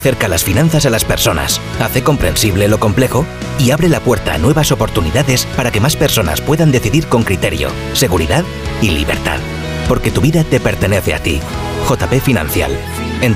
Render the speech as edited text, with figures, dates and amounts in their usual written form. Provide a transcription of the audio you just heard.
Cerca las finanzas a las personas, hace comprensible lo complejo y abre la puerta a nuevas oportunidades para que más personas puedan decidir con criterio, seguridad y libertad. Porque tu vida te pertenece a ti. JP Financial.